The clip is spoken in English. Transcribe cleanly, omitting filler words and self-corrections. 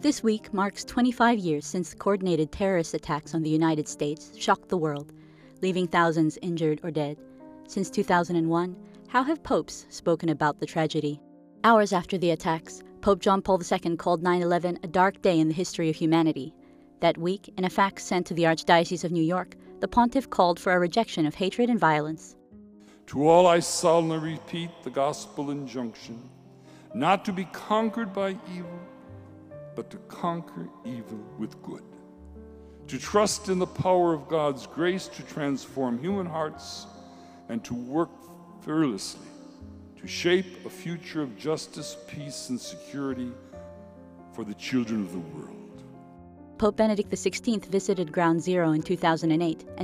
This week marks 25 years since coordinated terrorist attacks on the United States shocked the world, leaving thousands injured or dead. Since 2001, how have popes spoken about the tragedy? Hours after the attacks, Pope John Paul II called 9/11 a dark day in the history of humanity. That week, in a fax sent to the Archdiocese of New York, the pontiff called for a rejection of hatred and violence. To all I solemnly repeat the gospel injunction, not to be conquered by evil, but to conquer evil with good. To trust in the power of God's grace to transform human hearts and to work fearlessly to shape a future of justice, peace, and security for the children of the world. Pope Benedict XVI visited Ground Zero in 2008 and